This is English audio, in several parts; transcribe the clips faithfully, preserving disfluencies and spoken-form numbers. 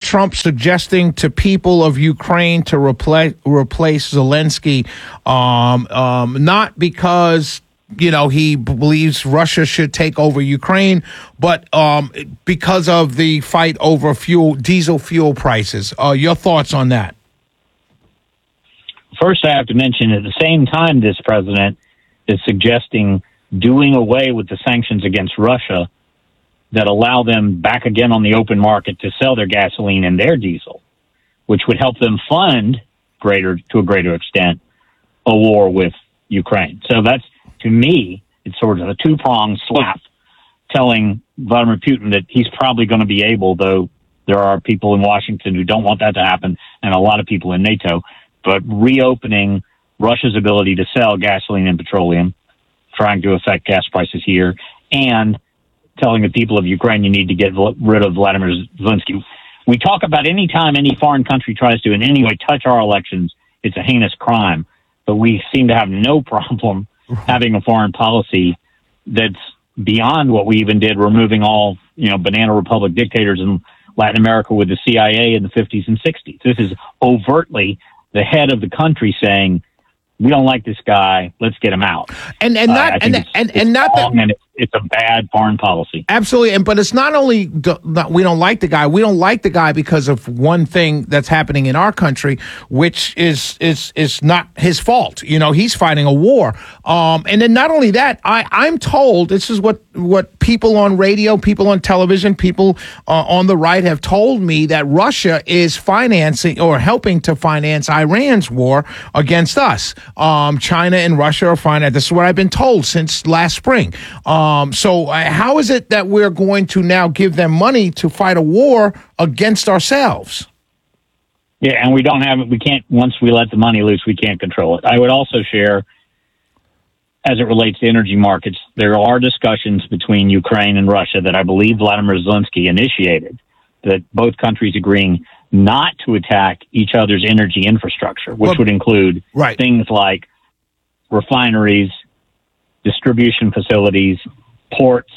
Trump suggesting to people of Ukraine to replace replace Zelensky, um, um, not because, you know, he believes Russia should take over Ukraine, but um, because of the fight over fuel, diesel fuel prices. Uh, your thoughts on that? First, I have to mention at the same time this president is suggesting doing away with the sanctions against Russia that allow them back again on the open market to sell their gasoline and their diesel, which would help them fund greater, to a greater extent, a war with Ukraine. So that's, to me, it's sort of a two-pronged slap telling Vladimir Putin that he's probably going to be able, though there are people in Washington who don't want that to happen and a lot of people in NATO, but reopening Russia's ability to sell gasoline and petroleum, trying to affect gas prices here, and telling the people of Ukraine you need to get rid of Vladimir Zelensky. We talk about any time any foreign country tries to in any way touch our elections, it's a heinous crime, but we seem to have no problem having a foreign policy that's beyond what we even did, removing all, you know, banana republic dictators in Latin America with the C I A in the fifties and sixties. This is overtly the head of the country saying, we don't like this guy, let's get him out. And and not uh, and, it's, and, it's and not that, and it's, it's a bad foreign policy. Absolutely, and but it's not only do, not, we don't like the guy. We don't like the guy because of one thing that's happening in our country, which is is is not his fault. You know, he's fighting a war. Um, and then not only that, I I'm told this is what what people on radio, people on television, people uh, on the right have told me that Russia is financing or helping to finance Iran's war against us. Um, China and Russia are financing. This is what I've been told since last spring. Um, so uh, how is it that we're going to now give them money to fight a war against ourselves? Yeah, and we don't have it. We can't, once we let the money loose, we can't control it. I would also share, as it relates to energy markets, there are discussions between Ukraine and Russia that I believe Vladimir Zelensky initiated, that both countries agreeing not to attack each other's energy infrastructure, which well, would include right. things like refineries, distribution facilities, ports,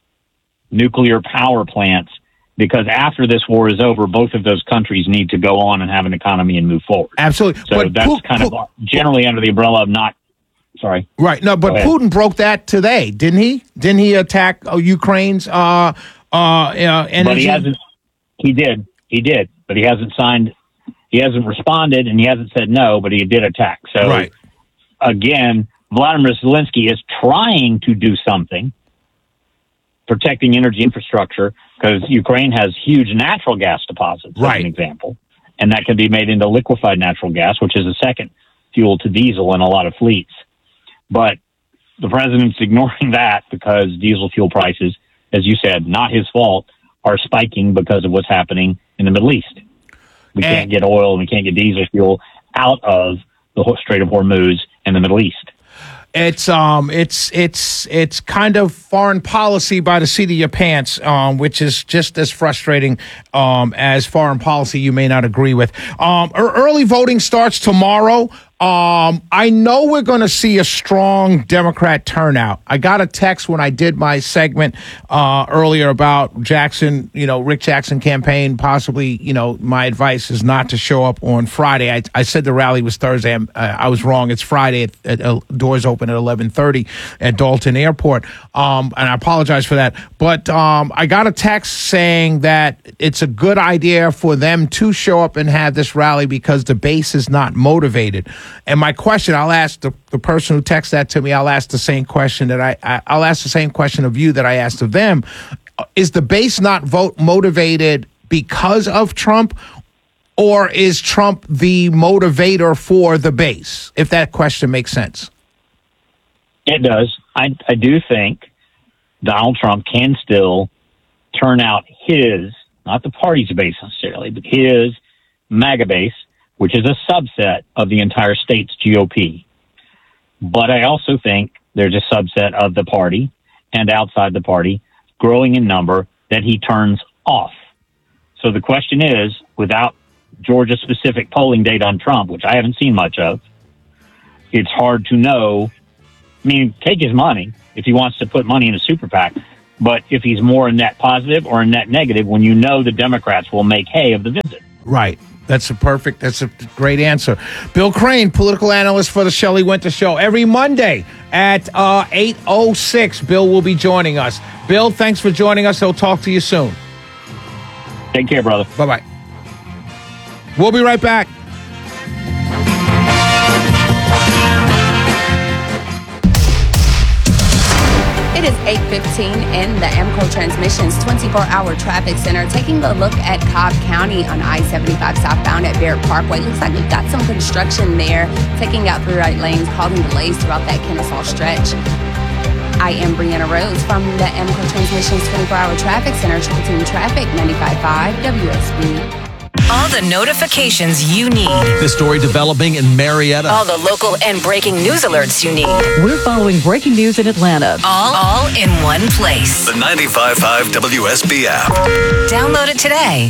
nuclear power plants, because after this war is over, both of those countries need to go on and have an economy and move forward. Absolutely. So but that's Putin, kind Putin, of generally under the umbrella of not, sorry. Right. No, but Putin broke that today, didn't he? Didn't he attack uh, Ukraine's uh, uh, uh, energy? But he hasn't, he did, he did, but he hasn't signed, he hasn't responded, and he hasn't said no, but he did attack. So, right. Again, Vladimir Zelensky is trying to do something, protecting energy infrastructure, because Ukraine has huge natural gas deposits, right. as an example, and that can be made into liquefied natural gas, which is a second fuel to diesel in a lot of fleets. But the president's ignoring that because diesel fuel prices, as you said, not his fault, are spiking because of what's happening in the Middle East. We and- can't get oil and we can't get diesel fuel out of the Strait of Hormuz in the Middle East. It's um, it's it's it's kind of foreign policy by the seat of your pants, um, which is just as frustrating um, as foreign policy you may not agree with. Um, early voting starts tomorrow. Um, I know we're going to see a strong Democrat turnout. I got a text when I did my segment uh, earlier about Jackson, you know, Rick Jackson campaign. Possibly, you know, my advice is not to show up on Friday. I, I said the rally was Thursday. I'm, uh, I was wrong. It's Friday. At, at, uh, doors open at eleven thirty at Dalton Airport. Um, and I apologize for that. But um, I got a text saying that it's a good idea for them to show up and have this rally because the base is not motivated. And my question, I'll ask the, the person who texted that to me, I'll ask the same question that I, I, I'll ask the same question of you that I asked of them. Is the base not vote motivated because of Trump, or is Trump the motivator for the base? If that question makes sense. It does. I, I do think Donald Trump can still turn out his, not the party's base necessarily, but his MAGA base, which is a subset of the entire state's G O P. But I also think there's a subset of the party and outside the party growing in number that he turns off. So the question is, without Georgia-specific polling data on Trump, which I haven't seen much of, it's hard to know. I mean, take his money if he wants to put money in a super PAC, But if he's more a net positive or a net negative, when you know the Democrats will make hay of the visit. Right. That's a perfect, that's a great answer. Bill Crane, political analyst for the Shelley Winter Show. Every Monday at uh, eight oh six, Bill will be joining us. Bill, thanks for joining us. He'll talk to you soon. Take care, brother. Bye-bye. We'll be right back. It is eight fifteen in the AMCO Transmissions twenty-four hour traffic center. Taking a look at Cobb County on I seventy-five southbound at Barrett Parkway. Looks like we've got some construction there, taking out three right lanes, causing delays throughout that Kennesaw stretch. I am Brianna Rose from the AMCO Transmissions twenty-four hour traffic center. Triple Team Traffic, ninety-five point five W S B. All the notifications you need. The story developing in Marietta. All the local and breaking news alerts you need. We're following breaking news in Atlanta. All, all in one place. The ninety-five point five W S B app. Download it today.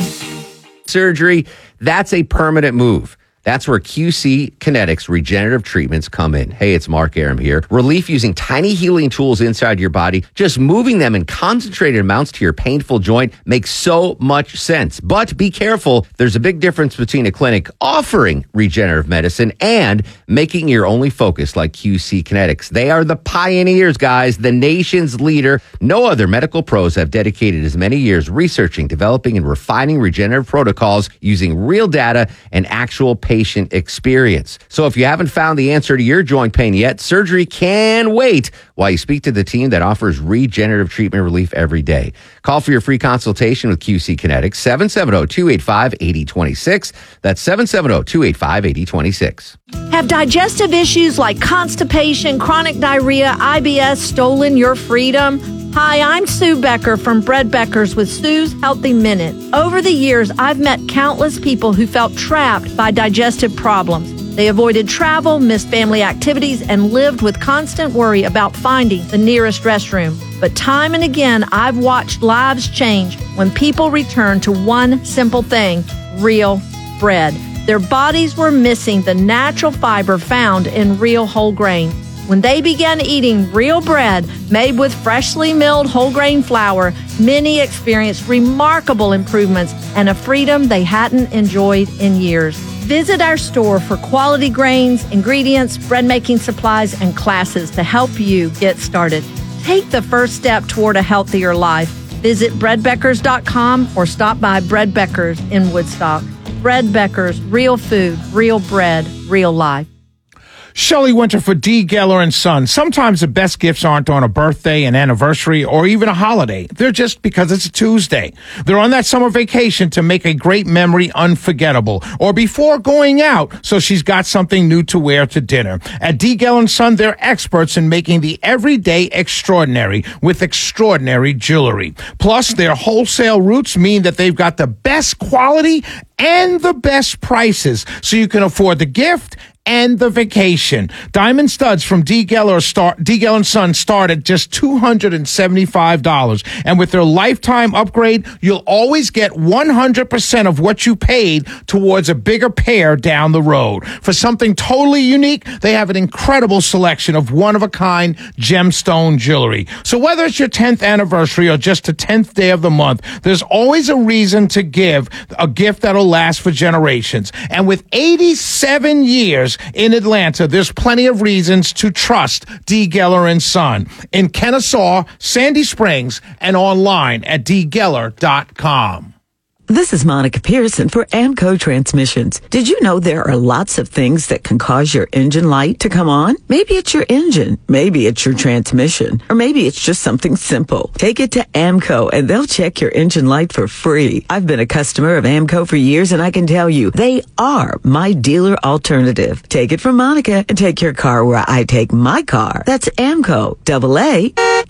Surgery, that's a permanent move. That's where Q C Kinetics regenerative treatments come in. Hey, it's Mark Aram here. Relief using tiny healing tools inside your body, just moving them in concentrated amounts to your painful joint makes so much sense. But be careful. There's a big difference between a clinic offering regenerative medicine and making your only focus like Q C Kinetics. They are the pioneers, guys, the nation's leader. No other medical pros have dedicated as many years researching, developing, and refining regenerative protocols using real data and actual patient patient experience. So if you haven't found the answer to your joint pain yet, surgery can wait while you speak to the team that offers regenerative treatment relief every day. Call for your free consultation with Q C Kinetics, seven seven zero, two eight five, eight zero two six. That's seven seven zero, two eight five, eight zero two six. Have digestive issues like constipation, chronic diarrhea, I B S stolen your freedom? Hi, I'm Sue Becker from Bread Beckers with Sue's Healthy Minute. Over the years, I've met countless people who felt trapped by digestive problems. They avoided travel, missed family activities, and lived with constant worry about finding the nearest restroom. But time and again, I've watched lives change when people return to one simple thing: real bread. Their bodies were missing the natural fiber found in real whole grain. When they began eating real bread made with freshly milled whole grain flour, many experienced remarkable improvements and a freedom they hadn't enjoyed in years. Visit our store for quality grains, ingredients, bread making supplies, and classes to help you get started. Take the first step toward a healthier life. Visit bread beckers dot com or stop by Bread Beckers in Woodstock. Bread Beckers, real food, real bread, real life. Shelley Winter for D. Geller and Son. Sometimes the best gifts aren't on a birthday, an anniversary, or even a holiday. They're just because it's a Tuesday. They're on that summer vacation to make a great memory unforgettable, or before going out, so she's got something new to wear to dinner. At D. Geller and Son, they're experts in making the everyday extraordinary with extraordinary jewelry. Plus, their wholesale routes mean that they've got the best quality and the best prices, so you can afford the gift and the vacation. Diamond studs from D. Geller start D. Geller and Son start at just two hundred seventy-five dollars. And with their lifetime upgrade, you'll always get one hundred percent of what you paid towards a bigger pair down the road. For something totally unique, they have an incredible selection of one-of-a-kind gemstone jewelry. So whether it's your tenth anniversary or just the tenth day of the month, there's always a reason to give a gift that'll last for generations. And with eighty-seven years in Atlanta, there's plenty of reasons to trust D. Geller and Son in Kennesaw, Sandy Springs, and online at d geller dot com. This is Monica Pearson for AMCO Transmissions. Did you know there are lots of things that can cause your engine light to come on? Maybe it's your engine, maybe it's your transmission, or maybe it's just something simple. Take it to AMCO and they'll check your engine light for free. I've been a customer of AMCO for years and I can tell you, they are my dealer alternative. Take it from Monica and take your car where I take my car. That's AMCO, double A,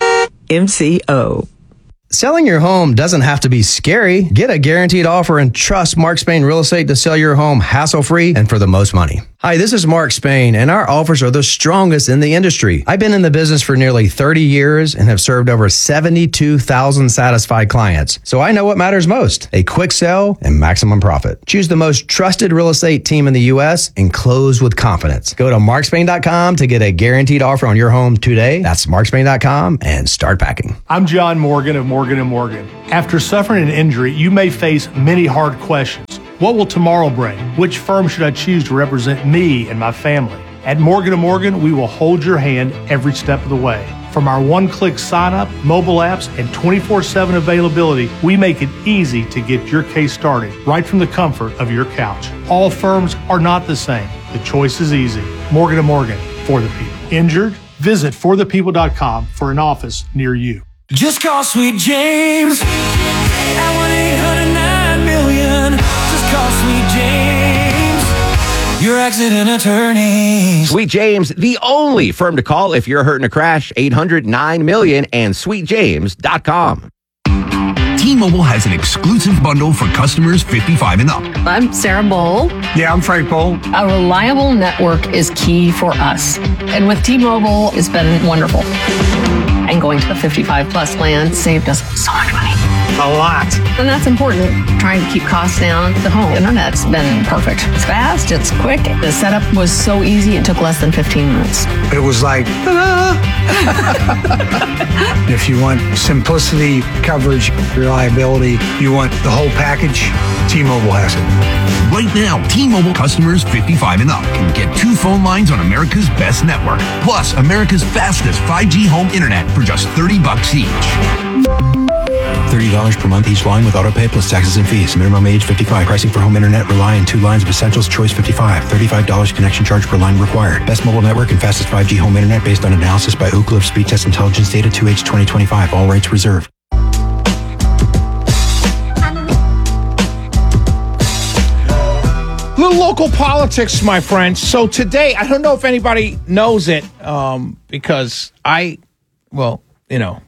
M C O. Selling your home doesn't have to be scary. Get a guaranteed offer and trust Mark Spain Real Estate to sell your home hassle-free and for the most money. Hi, this is Mark Spain, and our offers are the strongest in the industry. I've been in the business for nearly thirty years and have served over seventy-two thousand satisfied clients. So I know what matters most, a quick sell and maximum profit. Choose the most trusted real estate team in the U S and close with confidence. Go to mark spain dot com to get a guaranteed offer on your home today. That's mark spain dot com and start packing. I'm John Morgan of Morgan and Morgan. After suffering an injury, you may face many hard questions. What will tomorrow bring? Which firm should I choose to represent me and my family? At Morgan and Morgan, we will hold your hand every step of the way. From our one-click sign-up, mobile apps, and twenty-four seven availability, we make it easy to get your case started right from the comfort of your couch. All firms are not the same. The choice is easy. Morgan and Morgan, for the people. Injured? Visit for the people dot com for an office near you. Just call Sweet James at one eight hundred nine million. Just call Sweet James, your accident attorney. Sweet James, the only firm to call if you're hurt in a crash. eight hundred nine million and sweet james dot com. T-Mobile has an exclusive bundle for customers fifty-five and up. I'm Sarah Bowl. Yeah, I'm Frank Bowl. A reliable network is key for us. And with T-Mobile, it's been wonderful. And going to the fifty-five plus plan saved us so much money. A lot. And that's important. Trying to keep costs down. The home internet's been perfect. It's fast, it's quick. The setup was so easy, it took less than fifteen minutes. It was like, if you want simplicity, coverage, reliability, you want the whole package, T-Mobile has it. Right now, T-Mobile customers fifty-five and up can get two phone lines on America's best network, plus America's fastest five G home internet for just thirty bucks each. thirty dollars per month each line with autopay plus taxes and fees. Minimum age fifty-five. Pricing for home internet rely on two lines of Essentials Choice fifty-five. thirty-five dollars connection charge per line required. Best mobile network and fastest five G home internet based on analysis by Ookla of Speed Test Intelligence data two H twenty twenty-five. All rights reserved. Little local politics, my friends. So today, I don't know if anybody knows it, um, because I, well, you know,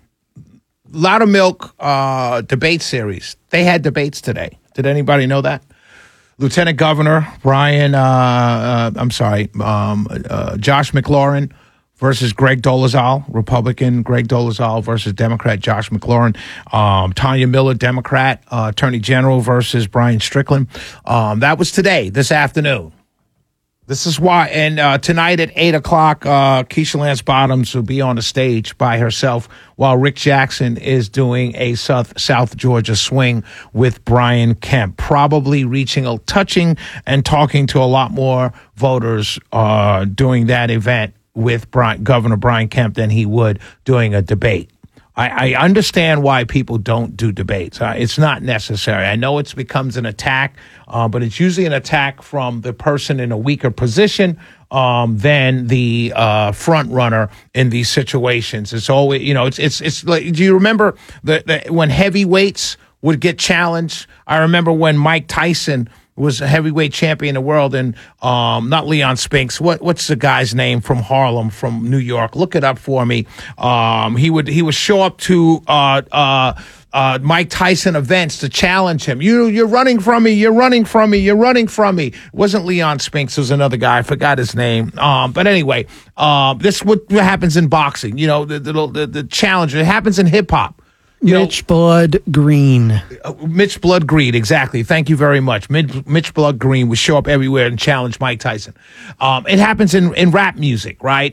Loud of Milk uh, debate series. They had debates today. Did anybody know that? Lieutenant Governor Brian, uh, uh, I'm sorry, um, uh, Josh McLaurin versus Greg Dolezal, Republican Greg Dolezal versus Democrat Josh McLaurin. Um, Tanya Miller, Democrat, uh, Attorney General versus Brian Strickland. Um, that was today, this afternoon. This is why, and uh, tonight at eight o'clock, uh, Keisha Lance Bottoms will be on the stage by herself while Rick Jackson is doing a South, South Georgia swing with Brian Kemp, probably reaching, a, touching and talking to a lot more voters uh, doing that event with Brian, Governor Brian Kemp than he would doing a debate. I, I understand why people don't do debates. Uh, it's not necessary. I know it becomes an attack, uh, but it's usually an attack from the person in a weaker position um, than the uh, front runner in these situations. It's always, you know, it's it's it's like, do you remember the, the when heavyweights would get challenged? I remember when Mike Tyson was a heavyweight champion of the world, and um, not Leon Spinks. What what's the guy's name from Harlem, from New York? Look it up for me. Um, he would he would show up to uh, uh, uh, Mike Tyson events to challenge him. You you're running from me. You're running from me. You're running from me. It wasn't Leon Spinks. It was another guy. I forgot his name. Um, but anyway, uh, this what happens in boxing. You know, the the the, the challenge. It happens in hip hop. You Mitch know, Blood Green. Uh, Mitch Blood Green, exactly. Thank you very much. Mitch, Mitch Blood Green would show up everywhere and challenge Mike Tyson. Um, it happens in, in rap music, right?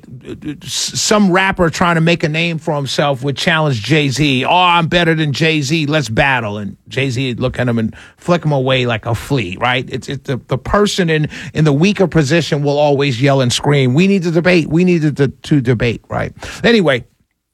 Some rapper trying to make a name for himself would challenge Jay-Z. Oh, I'm better than Jay-Z. Let's battle. And Jay-Z would look at him and flick him away like a flea, right? It's, it's the, the person in, in the weaker position will always yell and scream. We need to debate. We need to, to debate, right? Anyway.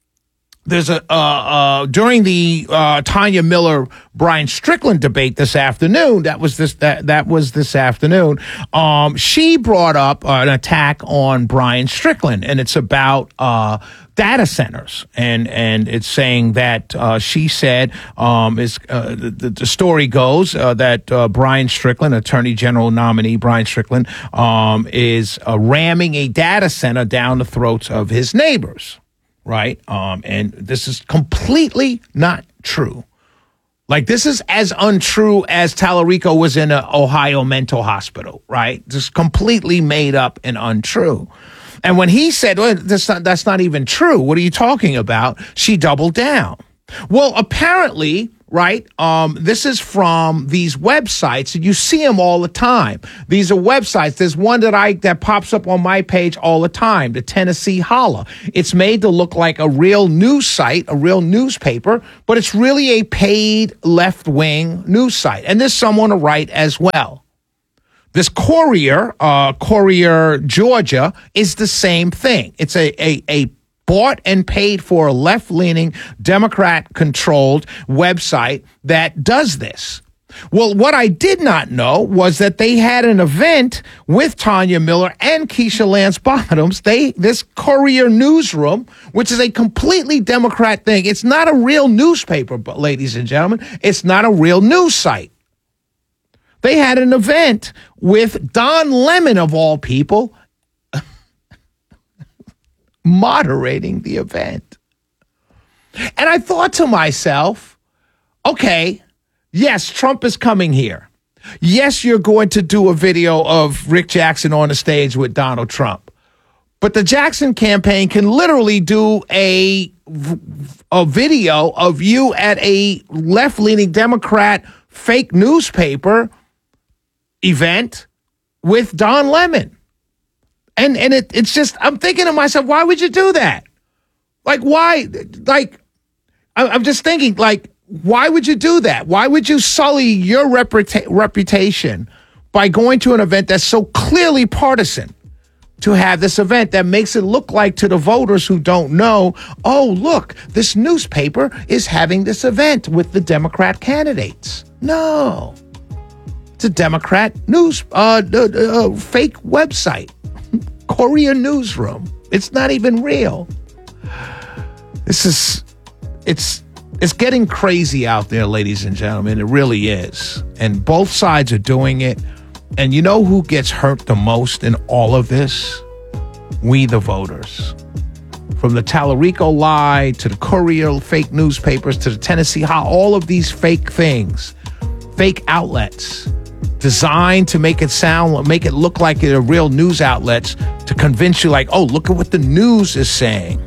There's a uh, uh, during the uh, Tanya Miller Brian Strickland debate this afternoon. That was this that that was this afternoon. Um, she brought up uh, an attack on Brian Strickland, and it's about uh, data centers, and and it's saying that uh, she said um, is uh, the, the story goes uh, that uh, Brian Strickland, Attorney General nominee Brian Strickland, um, is uh, ramming a data center down the throats of his neighbors. Right. Um, and this is completely not true. Like, this is as untrue as Tallarico was in an Ohio mental hospital, right? Just completely made up and untrue. And when he said, well, that's not, that's not even true, what are you talking about? She doubled down. Well, apparently, right, um, this is from these websites, and you see them all the time. These are websites. There's one that I that pops up on my page all the time, the Tennessee Holla. It's made to look like a real news site, a real newspaper, but it's really a paid left-wing news site. And there's someone to write as well. This Courier, uh, Courier, Georgia, is the same thing. It's a a a bought and paid for left-leaning, Democrat-controlled website that does this. Well, what I did not know was that they had an event with Tanya Miller and Keisha Lance Bottoms. They this Courier Newsroom, which is a completely Democrat thing. It's not a real newspaper, but ladies and gentlemen, it's not a real news site. They had an event with Don Lemon, of all people, moderating the event. And I thought to myself, okay, yes, Trump is coming here. Yes, you're going to do a video of Rick Jackson on the stage with Donald Trump. But the Jackson campaign can literally do a, a video of you at a left-leaning Democrat fake newspaper event with Don Lemon. And and it it's just, I'm thinking to myself, why would you do that? Like, why? Like, I'm just thinking, like, why would you do that? Why would you sully your reputa- reputation by going to an event that's so clearly partisan? To have this event that makes it look like, to the voters who don't know, oh, look, this newspaper is having this event with the Democrat candidates. No. It's a Democrat news, uh, uh, uh fake website. Courier Newsroom. It's not even real. This is, it's, it's getting crazy out there, ladies and gentlemen. It really is. And both sides are doing it. And you know who gets hurt the most in all of this? We, the voters. From the Tallarico lie to the Courier fake newspapers to the Tennessee Holla, all of these fake things, fake outlets, designed to make it sound, make it look like they're real news outlets to convince you, like, oh, look at what the news is saying.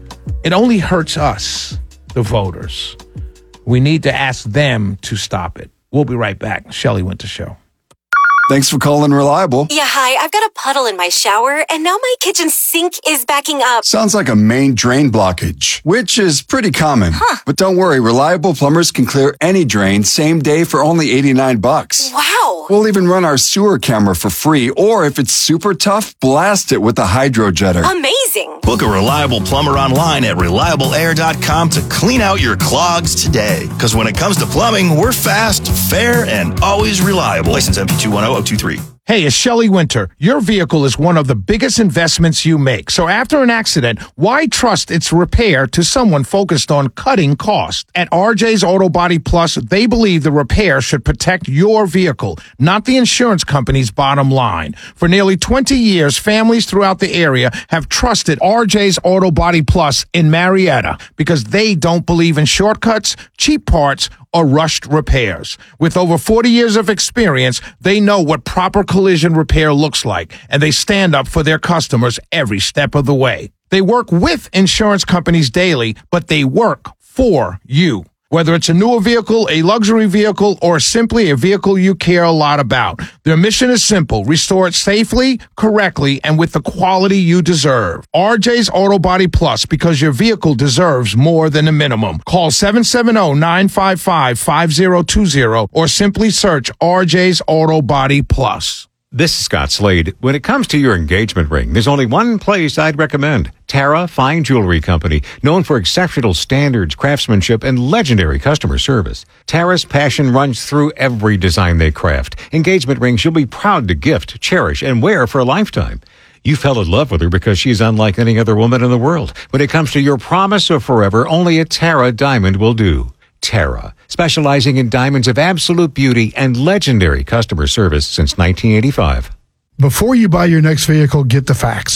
It only hurts us, the voters. We need to ask them to stop it. We'll be right back. Shelley Winter Show. Thanks for calling Reliable. Yeah, hi. I've got a puddle in my shower, and now my kitchen sink is backing up. Sounds like a main drain blockage, which is pretty common. Huh. But don't worry, Reliable plumbers can clear any drain same day for only eighty-nine bucks. Wow. We'll even run our sewer camera for free, or if it's super tough, blast it with a hydro jetter. Amazing. Book a Reliable plumber online at reliable air dot com to clean out your clogs today. Because when it comes to plumbing, we're fast, fair, and always reliable. License M P two one zero zero two three. Hey, it's Shelley Winter. Your vehicle is one of the biggest investments you make. So after an accident, why trust its repair to someone focused on cutting cost? At R J's Auto Body Plus, they believe the repair should protect your vehicle, not the insurance company's bottom line. For nearly twenty years, families throughout the area have trusted R J's Auto Body Plus in Marietta because they don't believe in shortcuts, cheap parts, or rushed repairs. With over forty years of experience, they know what proper collision repair looks like, and they stand up for their customers every step of the way. They work with insurance companies daily, but they work for you. Whether it's a newer vehicle, a luxury vehicle, or simply a vehicle you care a lot about, their mission is simple: restore it safely, correctly, and with the quality you deserve. R J's Auto Body Plus, because your vehicle deserves more than a minimum. Call seven seven zero, nine five five, five zero two zero or simply search R J's Auto Body Plus. This is Scott Slade. When it comes to your engagement ring, there's only one place I'd recommend. Tara Fine Jewelry Company, known for exceptional standards, craftsmanship, and legendary customer service. Tara's passion runs through every design they craft. Engagement rings you'll be proud to gift, cherish, and wear for a lifetime. You fell in love with her because she's unlike any other woman in the world. When it comes to your promise of forever, only a Tara diamond will do. Tara, specializing in diamonds of absolute beauty and legendary customer service since nineteen eighty-five. Before you buy your next vehicle, get the facts.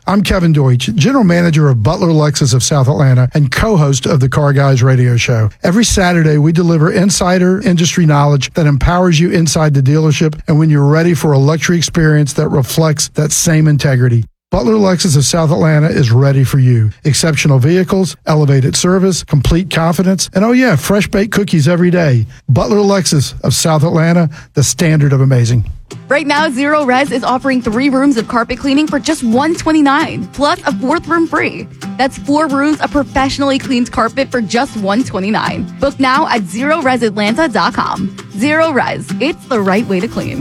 I'm Kevin Deutsch, General Manager of Butler Lexus of South Atlanta and co-host of the Car Guys radio show. Every Saturday, we deliver insider industry knowledge that empowers you inside the dealership and when you're ready for a luxury experience that reflects that same integrity. Butler Lexus of South Atlanta is ready for you. Exceptional vehicles, elevated service, complete confidence, and oh yeah, fresh baked cookies every day. Butler Lexus of South Atlanta, the standard of amazing. Right now, Zero Res is offering three rooms of carpet cleaning for just one hundred twenty-nine dollars, plus a fourth room free. That's four rooms of professionally cleaned carpet for just one hundred twenty-nine dollars. Book now at zero res atlanta dot com. Zero Res, it's the right way to clean.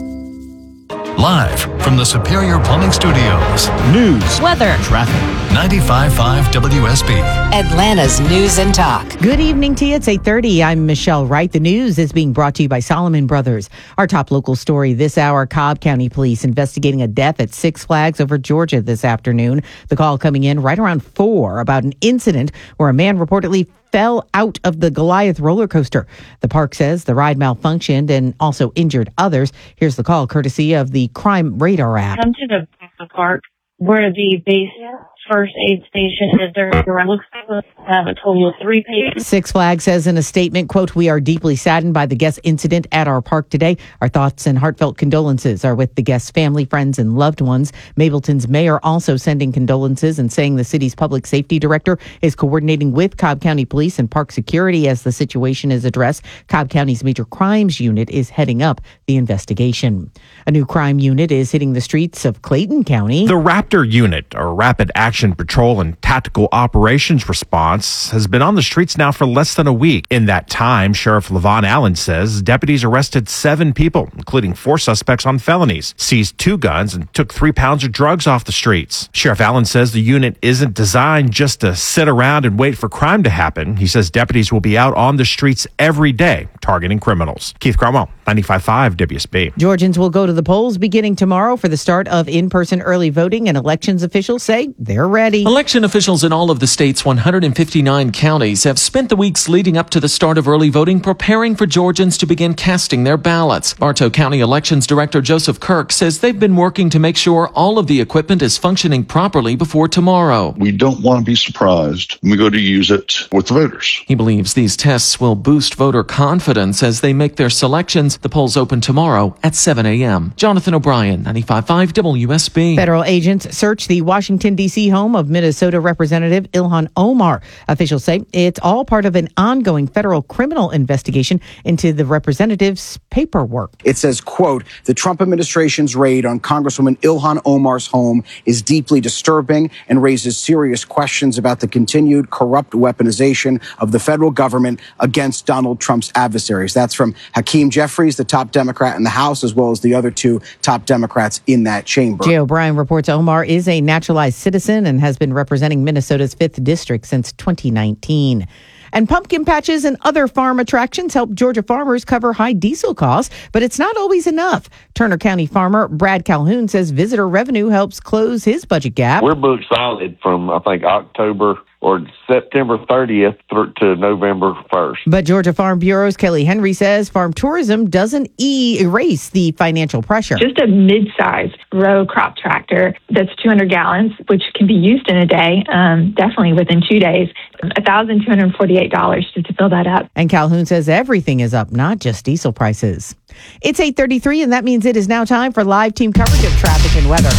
Live from the Superior Plumbing Studios. News, weather, traffic. ninety-five point five W S B. Atlanta's News and Talk. Good evening to you. It's eight thirty. I'm Michelle Wright. The news is being brought to you by Solomon Brothers. Our top local story this hour, Cobb County Police investigating a death at Six Flags over Georgia this afternoon. The call coming in right around four about an incident where a man reportedly fell out of the Goliath roller coaster. The park says the ride malfunctioned and also injured others. Here's the call courtesy of the Crime Radar app. Come to the park where the base first aid station is. There it looks like we have a total of three patients. Six Flags says in a statement, quote, "We are deeply saddened by the guest incident at our park today. Our thoughts and heartfelt condolences are with the guests' family, friends, and loved ones." Mableton's mayor also sending condolences and saying the city's public safety director is coordinating with Cobb County Police and Park Security as the situation is addressed. Cobb County's Major Crimes Unit is heading up the investigation. A new crime unit is hitting the streets of Clayton County. The Raptor Unit, or Rapid Action Patrol and Tactical Operations Response, has been on the streets now for less than a week. In that time, Sheriff Levon Allen says deputies arrested seven people, including four suspects on felonies, seized two guns, and took three pounds of drugs off the streets. Sheriff Allen says the unit isn't designed just to sit around and wait for crime to happen. He says deputies will be out on the streets every day targeting criminals. Keith Cromwell, ninety-five point five W S B. Georgians will go to the polls beginning tomorrow for the start of in-person early voting, and elections officials say they're ready. Election officials in all of the state's one hundred fifty-nine counties have spent the weeks leading up to the start of early voting preparing for Georgians to begin casting their ballots. Bartow County Elections Director Joseph Kirk says they've been working to make sure all of the equipment is functioning properly before tomorrow. We don't want to be surprised when we go to use it with the voters. He believes these tests will boost voter confidence as they make their selections. The polls open tomorrow at seven a.m. Jonathan O'Brien, ninety-five point five W S B. Federal agents search the Washington, D C home of Minnesota Representative Ilhan Omar. Officials say it's all part of an ongoing federal criminal investigation into the representative's paperwork. It says, quote, "The Trump administration's raid on Congresswoman Ilhan Omar's home is deeply disturbing and raises serious questions about the continued corrupt weaponization of the federal government against Donald Trump's adversaries." That's from Hakeem Jeffries, the top Democrat in the House, as well as the other two top Democrats in that chamber. Jay O'Brien reports Omar is a naturalized citizen and has been representing Minnesota's fifth District since twenty nineteen. And pumpkin patches and other farm attractions help Georgia farmers cover high diesel costs, but it's not always enough. Turner County farmer Brad Calhoun says visitor revenue helps close his budget gap. We're booked solid from, I think, October or September thirtieth through to November first. But Georgia Farm Bureau's Kelly Henry says farm tourism doesn't e- erase the financial pressure. Just a mid-sized row crop tractor that's two hundred gallons, which can be used in a day, um, definitely within two days, one thousand two hundred forty-eight dollars to, to fill that up. And Calhoun says everything is up, not just diesel prices. It's eight thirty-three, and that means it is now time for live team coverage of traffic and weather.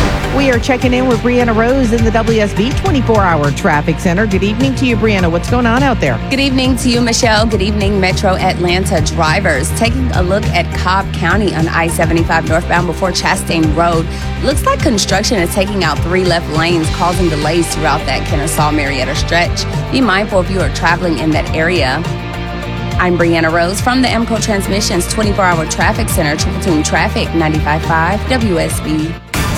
We are checking in with Brianna Rose in the W S B twenty-four hour Traffic Center. Good evening to you, Brianna. What's going on out there? Good evening to you, Michelle. Good evening, Metro Atlanta drivers. Taking a look at Cobb County on I seventy-five northbound before Chastain Road. Looks like construction is taking out three left lanes, causing delays throughout that Kennesaw-Marietta stretch. Be mindful if you are traveling in that area. I'm Brianna Rose from the Amco Transmissions twenty-four hour Traffic Center, Triple Team Traffic, ninety-five point five W S B.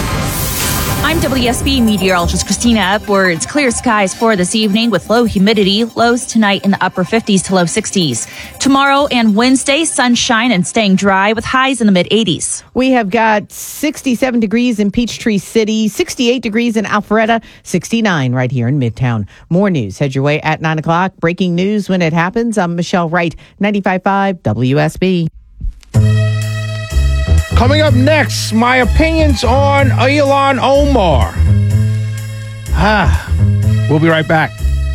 I'm W S B meteorologist Christina Upwards. Clear skies for this evening with low humidity. Lows tonight in the upper fifties to low sixties. Tomorrow and Wednesday, sunshine and staying dry with highs in the mid eighties. We have got sixty-seven degrees in Peachtree City, sixty-eight degrees in Alpharetta, sixty-nine right here in Midtown. More news. Head your way at nine o'clock. Breaking news when it happens. I'm Michelle Wright, ninety-five point five W S B. Coming up next, my opinions on Ilhan Omar. Ah, we'll be right back.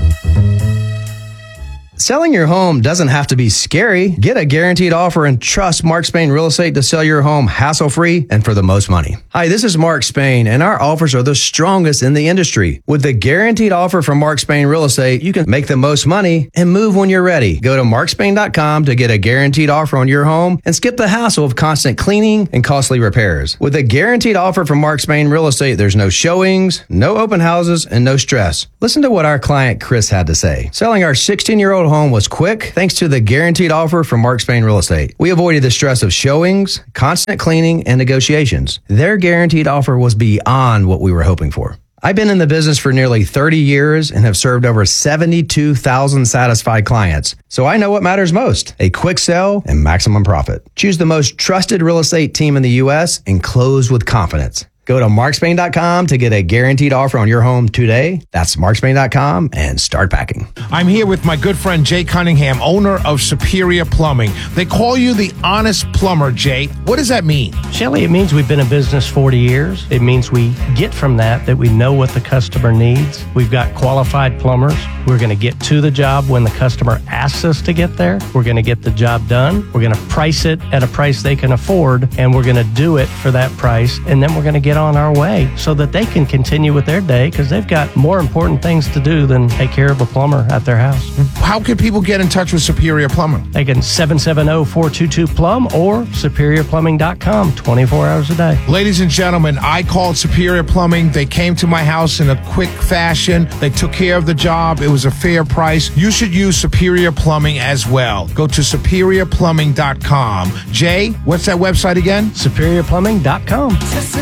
Selling your home doesn't have to be scary. Get a guaranteed offer and trust Mark Spain Real Estate to sell your home hassle-free and for the most money. Hi, this is Mark Spain, and our offers are the strongest in the industry. With the guaranteed offer from Mark Spain Real Estate, you can make the most money and move when you're ready. Go to mark spain dot com to get a guaranteed offer on your home and skip the hassle of constant cleaning and costly repairs. With a guaranteed offer from Mark Spain Real Estate, there's no showings, no open houses, and no stress. Listen to what our client Chris had to say. Selling our sixteen-year-old home was quick thanks to the guaranteed offer from Mark Spain Real Estate. We avoided the stress of showings, constant cleaning, and negotiations. Their guaranteed offer was beyond what we were hoping for. I've been in the business for nearly thirty years and have served over seventy-two thousand satisfied clients. So I know what matters most: a quick sell and maximum profit. Choose the most trusted real estate team in the U S and close with confidence. Go to mark spain dot com to get a guaranteed offer on your home today. That's mark spain dot com and start packing. I'm here with my good friend Jay Cunningham, owner of Superior Plumbing. They call you the honest plumber, Jay. What does that mean? Shelly, it means we've been in business forty years. It means we get from that that we know what the customer needs. We've got qualified plumbers. We're going to get to the job when the customer asks us to get there. We're going to get the job done. We're going to price it at a price they can afford, and we're going to do it for that price. And then we're going to get on our way so that they can continue with their day because they've got more important things to do than take care of a plumber at their house. How can people get in touch with Superior Plumbing? They can seven seven zero, four two two, plumb or superior plumbing dot com twenty-four hours a day. Ladies and gentlemen, I called Superior Plumbing. They came to my house in a quick fashion. They took care of the job. It was a fair price. You should use Superior Plumbing as well. Go to superior plumbing dot com. Jay, what's that website again? superior plumbing dot com.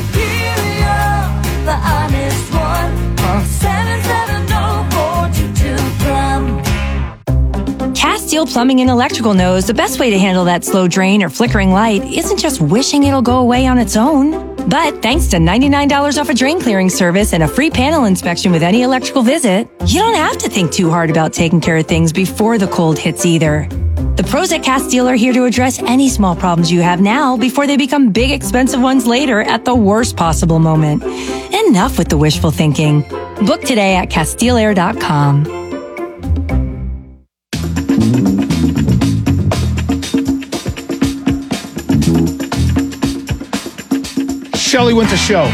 The honest one. Call seven seven zero, four two two, plumb. Castile Plumbing and Electrical knows the best way to handle that slow drain or flickering light isn't just wishing it'll go away on its own. But thanks to ninety-nine dollars off a drain clearing service and a free panel inspection with any electrical visit, you don't have to think too hard about taking care of things before the cold hits either. The pros at Castile are here to address any small problems you have now before they become big, expensive ones later at the worst possible moment. Enough with the wishful thinking. Book today at castile air dot com. Shelly Winter Show.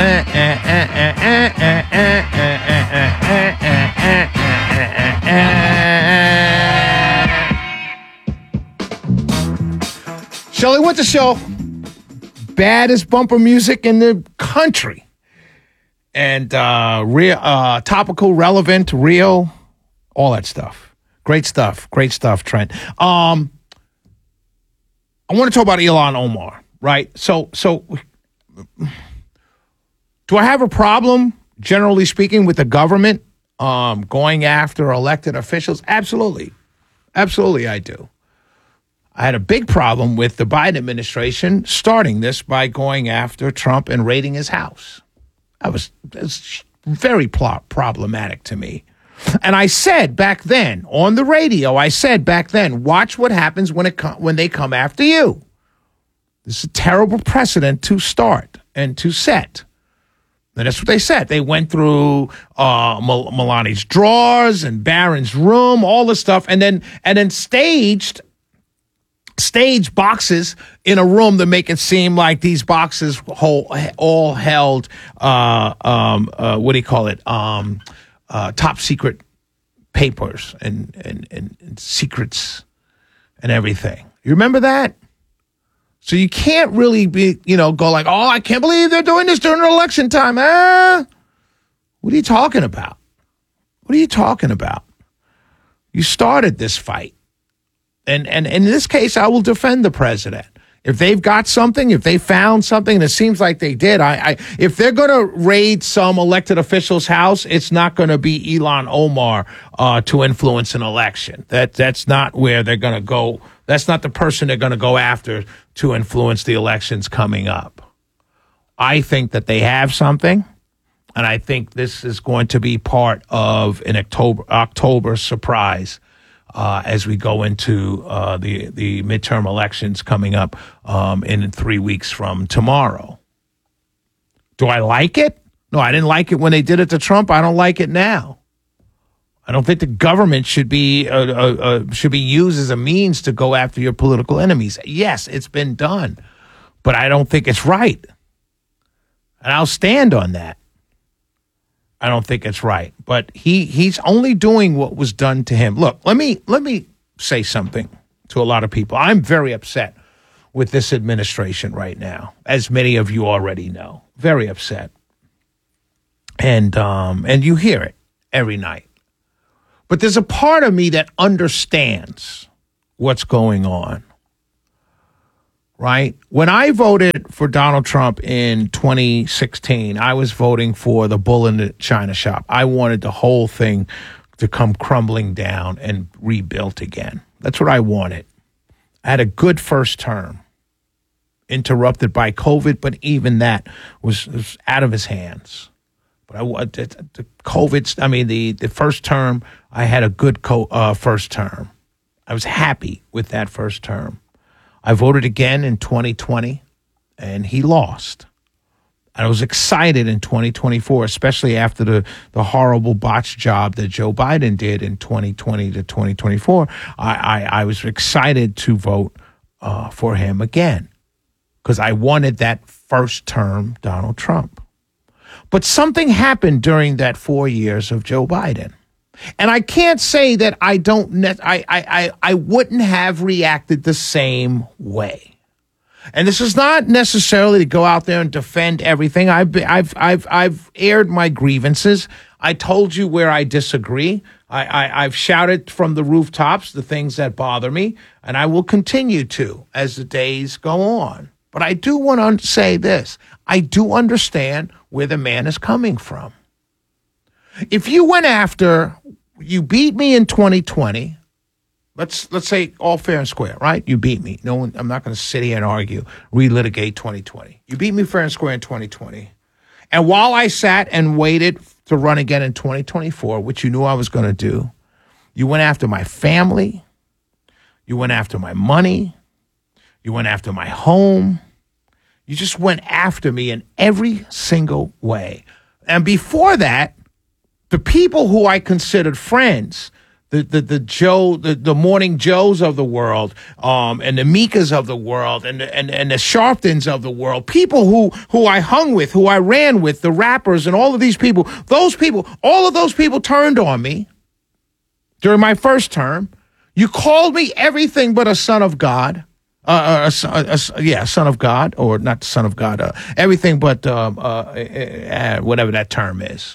Shelly Winter Show. Baddest bumper music in the country. And uh, real, uh, topical, relevant, real, all that stuff. Great stuff. Great stuff, Trent. Um, I want to talk about Ilhan Omar, right? So, so do I have a problem, generally speaking, with the government um, going after elected officials? Absolutely. Absolutely, I do. I had a big problem with the Biden administration starting this by going after Trump and raiding his house. That was, that was very pl- problematic to me. And I said back then on the radio, I said back then, watch what happens when it com- when they come after you. This is a terrible precedent to start and to set. And that's what they said. They went through uh, Mel- Melania's drawers and Barron's room, all the stuff, and then and then staged stage boxes in a room to make it seem like these boxes whole, all held, uh, um, uh, what do you call it, um, uh, top secret papers and, and, and, and secrets and everything. You remember that? So you can't really be, you know, go like, oh, I can't believe they're doing this during election time. Ah, what are you talking about? What are you talking about? You started this fight. And, and and in this case, I will defend the president. If they've got something, if they found something, and it seems like they did, I, I if they're going to raid some elected official's house, it's not going to be Ilhan Omar uh, to influence an election. That that's not where they're going to go. That's not the person they're going to go after to influence the elections coming up. I think that they have something, and I think this is going to be part of an October October surprise. Uh, as we go into uh, the the midterm elections coming up um, in three weeks from tomorrow. Do I like it? No, I didn't like it when they did it to Trump. I don't like it now. I don't think the government should be uh, uh, uh, should be used as a means to go after your political enemies. Yes, it's been done, but I don't think it's right. And I'll stand on that. I don't think it's right. But he he's only doing what was done to him. Look, let me let me say something to a lot of people. I'm very upset with this administration right now, as many of you already know. Very upset. And um and you hear it every night. But there's a part of me that understands what's going on. Right? When I voted for Donald Trump in twenty sixteen, I was voting for the bull in the china shop. I wanted the whole thing to come crumbling down and rebuilt again. That's what I wanted. I had a good first term, interrupted by COVID, but even that was, was out of his hands. But I the, the COVID, I mean, the, the first term, I had a good co, uh, first term. I was happy with that first term. I voted again in twenty twenty, and he lost. I was excited in twenty twenty-four, especially after the, the horrible botched job that Joe Biden did in twenty twenty to twenty twenty-four. I, I, I was excited to vote uh, for him again because I wanted that first term Donald Trump. But something happened during that four years of Joe Biden. And I can't say that I don't, ne- I, I, I, I wouldn't have reacted the same way. And this is not necessarily to go out there and defend everything. I've, been, I've, I've, I've aired my grievances. I told you where I disagree. I, I, I've shouted from the rooftops the things that bother me, and I will continue to as the days go on. But I do want to say this. I do understand where the man is coming from. If you went after, you beat me in twenty twenty, let's let's say all fair and square, right? You beat me. No one, I'm not going to sit here and argue, relitigate twenty twenty. You beat me fair and square in twenty twenty. And while I sat and waited to run again in twenty twenty-four, which you knew I was going to do, you went after my family. You went after my money. You went after my home. You just went after me in every single way. And before that, the people who I considered friends, the the the Joe, the, the Morning Joes of the world, um, and the Mikas of the world, and the, and and the Sharptons of the world, people who who I hung with, who I ran with, the rappers, and all of these people, those people, all of those people turned on me during my first term. You called me everything but a son of God. Uh, a, a, a, yeah, son of God, or not son of God, uh, everything but um, uh, uh, whatever that term is.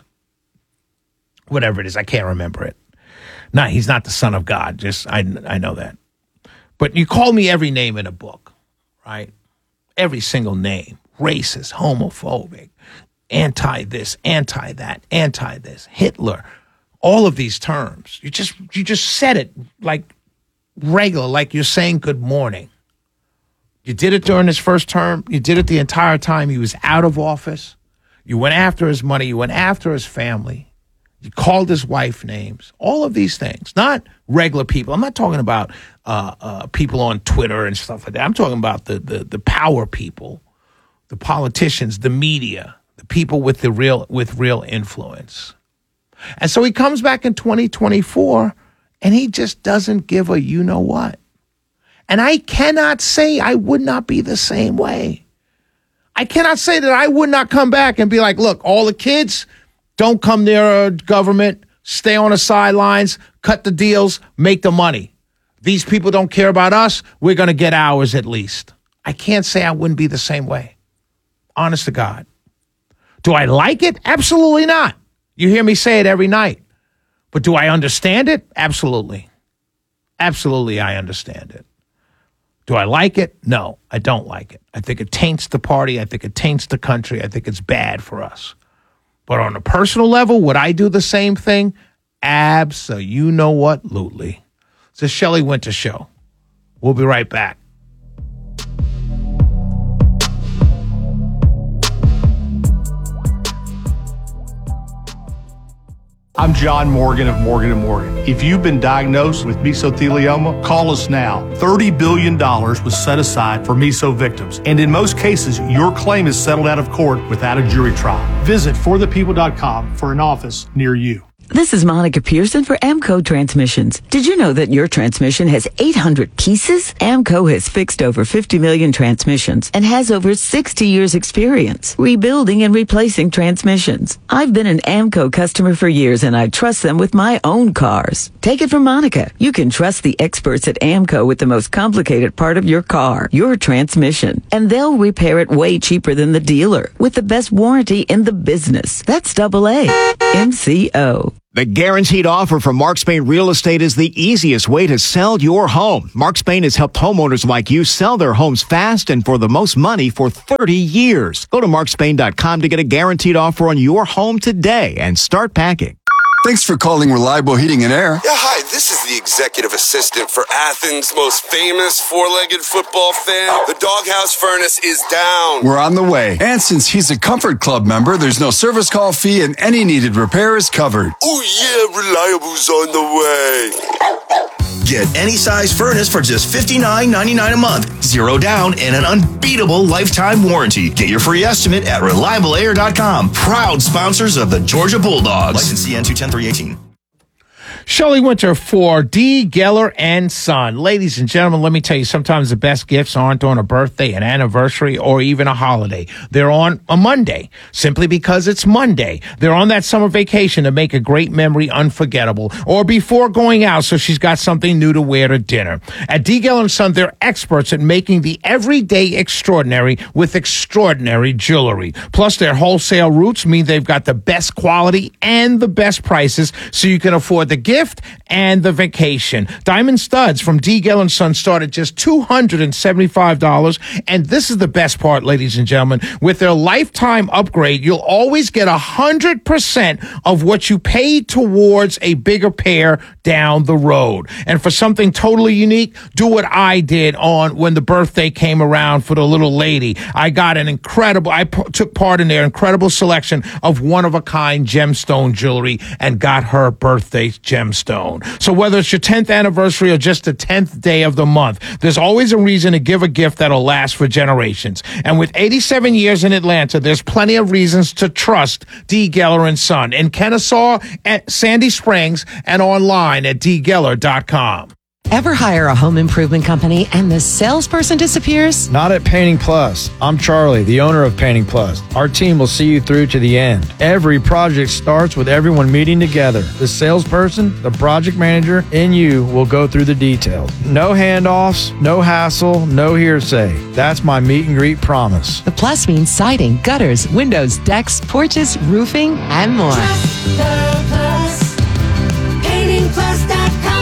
Whatever it is, I can't remember it. No, he's not the son of God. Just I, I know that. But you call me every name in a book, right? Every single name. Racist, homophobic, anti-this, anti-that, anti-this, Hitler. All of these terms. You just you just said it like regular, like you're saying good morning. You did it during his first term. You did it the entire time he was out of office. You went after his money. You went after his family. You called his wife names. All of these things. Not regular people. I'm not talking about uh, uh, people on Twitter and stuff like that. I'm talking about the, the the power people, the politicians, the media, the people with the real with real influence. And so he comes back in twenty twenty-four, and he just doesn't give a you know what. And I cannot say I would not be the same way. I cannot say that I would not come back and be like, look, all the kids, don't come near government, stay on the sidelines, cut the deals, make the money. These people don't care about us. We're going to get ours at least. I can't say I wouldn't be the same way. Honest to God. Do I like it? Absolutely not. You hear me say it every night. But do I understand it? Absolutely. Absolutely, I understand it. Do I like it? No, I don't like it. I think it taints the party. I think it taints the country. I think it's bad for us. But on a personal level, would I do the same thing? Abso-you-know-what-lutely. It's a Shelley Winter Show. We'll be right back. I'm John Morgan of Morgan and Morgan. If you've been diagnosed with mesothelioma, call us now. thirty billion dollars was set aside for meso victims, and in most cases, your claim is settled out of court without a jury trial. Visit for the people dot com for an office near you. This is Monica Pearson for AMCO Transmissions. Did you know that your transmission has eight hundred pieces? AMCO has fixed over fifty million transmissions and has over sixty years experience rebuilding and replacing transmissions. I've been an AMCO customer for years and I trust them with my own cars. Take it from Monica. You can trust the experts at AMCO with the most complicated part of your car, your transmission. And they'll repair it way cheaper than the dealer with the best warranty in the business. That's double A. M C O. The guaranteed offer from Mark Spain Real Estate is the easiest way to sell your home. Mark Spain has helped homeowners like you sell their homes fast and for the most money for thirty years. Go to mark spain dot com to get a guaranteed offer on your home today and start packing. Thanks for calling Reliable Heating and Air. Yeah, hi, this is the executive assistant for Athens' most famous four-legged football fan. The doghouse furnace is down. We're on the way. And since he's a Comfort Club member, there's no service call fee and any needed repair is covered. Oh yeah, Reliable's on the way. Get any size furnace for just fifty-nine ninety-nine a month. Zero down and an unbeatable lifetime warranty. Get your free estimate at reliable air dot com. Proud sponsors of the Georgia Bulldogs. License N two ten three eighteen. Shelley Winter for D. Geller and Son. Ladies and gentlemen, let me tell you, sometimes the best gifts aren't on a birthday, an anniversary, or even a holiday. They're on a Monday, simply because it's Monday. They're on that summer vacation to make a great memory unforgettable, or before going out so she's got something new to wear to dinner. At D. Geller and Son, they're experts at making the everyday extraordinary with extraordinary jewelry. Plus, their wholesale routes mean they've got the best quality and the best prices, so you can afford the gift and the vacation. Diamond studs from D. Geller and Son start at just two hundred seventy-five dollars. And this is the best part, ladies and gentlemen. With their lifetime upgrade, you'll always get one hundred percent of what you paid towards a bigger pair down the road. And for something totally unique, do what I did on when the birthday came around for the little lady. I got an incredible, I p- took part in their incredible selection of one-of-a-kind gemstone jewelry and got her birthday gemstone. So whether it's your tenth anniversary or just the tenth day of the month, there's always a reason to give a gift that'll last for generations. And with eighty-seven years in Atlanta, there's plenty of reasons to trust D. Geller and Son in Kennesaw, at Sandy Springs, and online at d geller dot com. Ever hire a home improvement company and the salesperson disappears? Not at Painting Plus. I'm Charlie, the owner of Painting Plus. Our team will see you through to the end. Every project starts with everyone meeting together. The salesperson, the project manager, and you will go through the details. No handoffs, no hassle, no hearsay. That's my meet and greet promise. The Plus means siding, gutters, windows, decks, porches, roofing, and more. Trust the Plus. painting plus dot com.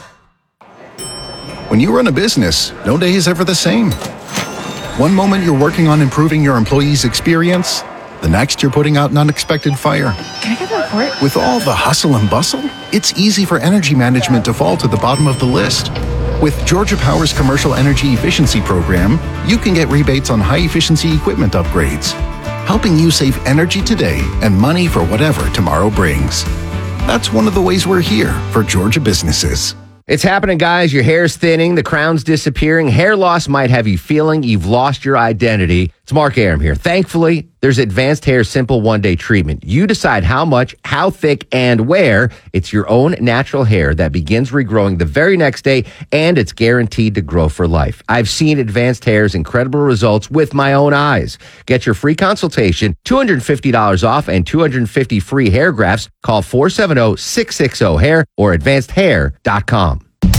When you run a business, no day is ever the same. One moment you're working on improving your employees' experience, the next you're putting out an unexpected fire. Can I get the report? With all the hustle and bustle, it's easy for energy management to fall to the bottom of the list. With Georgia Power's Commercial Energy Efficiency Program, you can get rebates on high-efficiency equipment upgrades, helping you save energy today and money for whatever tomorrow brings. That's one of the ways we're here for Georgia businesses. It's happening, guys. Your hair's thinning, the crown's disappearing. Hair loss might have you feeling you've lost your identity. It's Mark Aram here. Thankfully, there's Advanced Hair Simple One-Day Treatment. You decide how much, how thick, and where. It's your own natural hair that begins regrowing the very next day, and it's guaranteed to grow for life. I've seen Advanced Hair's incredible results with my own eyes. Get your free consultation, two hundred fifty dollars off, and two hundred fifty free hair grafts. Call four seven zero, six six zero, hair or advanced hair dot com.